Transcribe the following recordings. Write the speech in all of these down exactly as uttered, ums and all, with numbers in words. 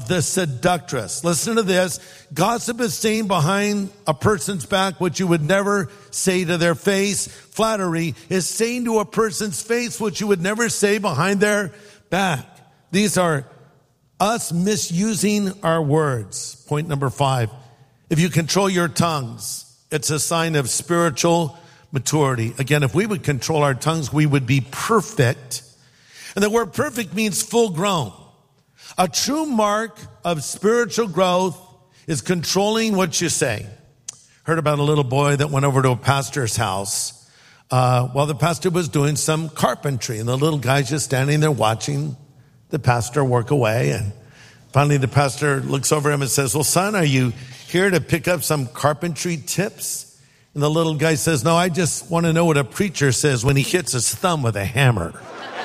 of the seductress. Listen to this. Gossip is saying behind a person's back what you would never say to their face. Flattery is saying to a person's face what you would never say behind their back. These are us misusing our words. Point number five. If you control your tongues, it's a sign of spiritual maturity. Again, if we would control our tongues, we would be perfect. And the word perfect means full grown. A true mark of spiritual growth is controlling what you say. Heard about a little boy that went over to a pastor's house uh, while the pastor was doing some carpentry. And the little guy's just standing there watching the pastor work away. And finally the pastor looks over him and says, well, son, are you here to pick up some carpentry tips? And the little guy says, no, I just want to know what a preacher says when he hits his thumb with a hammer.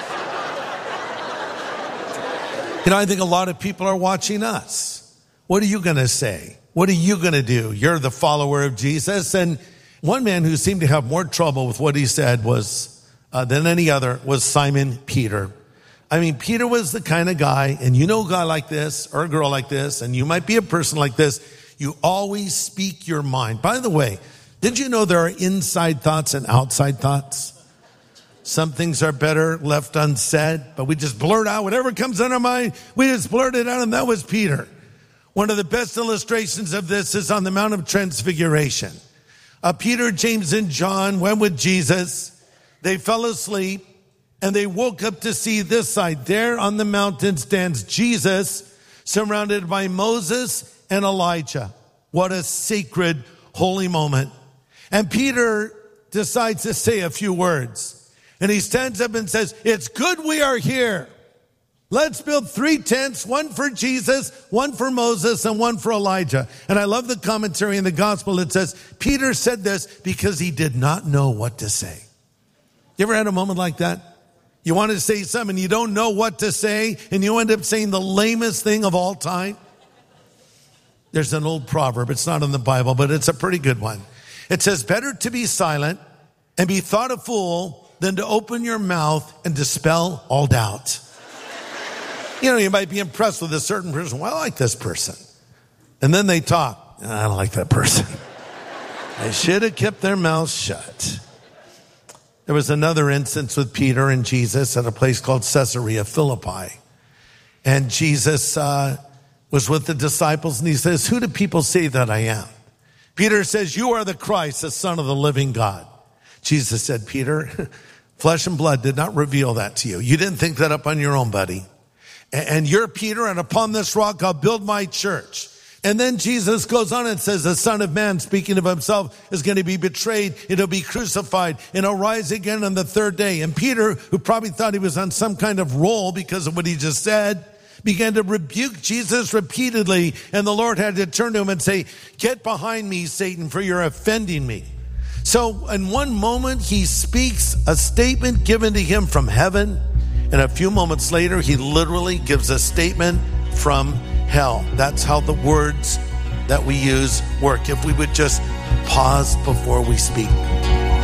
You know, I think a lot of people are watching us. What are you going to say? What are you going to do? You're the follower of Jesus. And one man who seemed to have more trouble with what he said was, uh, than any other, was Simon Peter. I mean, Peter was the kind of guy, and you know a guy like this or a girl like this, and you might be a person like this. You always speak your mind. By the way, did you know there are inside thoughts and outside thoughts? Some things are better left unsaid, but we just blurt out whatever comes in our mind. We just blurt it out, and that was Peter. One of the best illustrations of this is on the Mount of Transfiguration. Uh, Peter, James, and John went with Jesus. They fell asleep, and they woke up to see this side. There on the mountain stands Jesus, surrounded by Moses and Elijah. What a sacred, holy moment. And Peter decides to say a few words. And he stands up and says, it's good we are here. Let's build three tents, one for Jesus, one for Moses, and one for Elijah. And I love the commentary in the gospel. It says, Peter said this because he did not know what to say. You ever had a moment like that? You want to say something, you don't know what to say, and you end up saying the lamest thing of all time? There's an old proverb. It's not in the Bible, but it's a pretty good one. It says, better to be silent and be thought a fool than to open your mouth and dispel all doubt. You know, you might be impressed with a certain person. Well, I like this person. And then they talk. I don't like that person. They should have kept their mouths shut. There was another instance with Peter and Jesus at a place called Caesarea Philippi. And Jesus uh, was with the disciples, and he says, who do people say that I am? Peter says, you are the Christ, the Son of the living God. Jesus said, Peter, flesh and blood did not reveal that to you. You didn't think that up on your own, buddy. And you're Peter, and upon this rock I'll build my church. And then Jesus goes on and says, the Son of Man, speaking of himself, is going to be betrayed, and he'll be crucified, and he'll rise again on the third day. And Peter, who probably thought he was on some kind of roll because of what he just said, began to rebuke Jesus repeatedly. And the Lord had to turn to him and say, get behind me, Satan, for you're offending me. So in one moment, he speaks a statement given to him from heaven. And a few moments later, he literally gives a statement from hell. That's how the words that we use work. If we would just pause before we speak.